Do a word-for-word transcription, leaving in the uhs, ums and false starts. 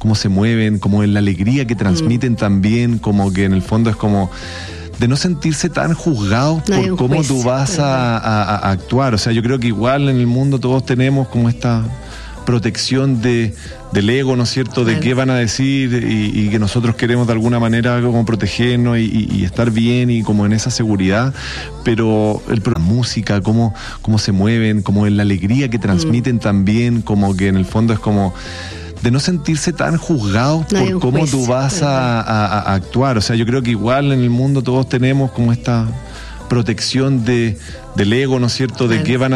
cómo se mueven, como en la alegría que transmiten mm. también, como que en el fondo es como de no sentirse tan juzgados no por cómo juicio, tú vas a, a, a actuar. O sea, yo creo que igual en el mundo todos tenemos como esta protección de, del ego, ¿no es cierto?, de claro. qué van a decir y, y que nosotros queremos de alguna manera como protegernos y, y, y estar bien y como en esa seguridad, pero el, la música, cómo, cómo se mueven, como en la alegría que transmiten mm. también, como que en el fondo es como de no sentirse tan juzgados no por cómo juicio, tú vas a, a, a actuar. O sea, yo creo que igual en el mundo todos tenemos como esta protección de, del ego, ¿no es cierto?, de claro. qué van a